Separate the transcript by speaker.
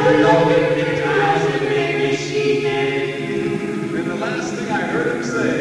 Speaker 1: And the last thing I heard him say